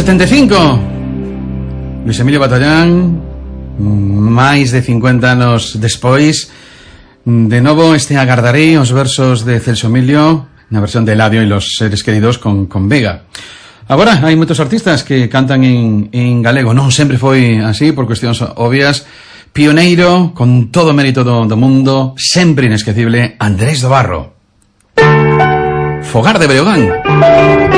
75, Luis Emilio Batallán, máis de 50 anos despois, de novo este agardarei os versos de Celso Emilio na versión de Eladio e los seres queridos con Vega. Agora, hai moitos artistas que cantan en galego. Non sempre foi así, por cuestións obvias. Pioneiro, con todo o mérito do mundo, sempre inesquecible, Andrés do Barro. Fogar de Breogán.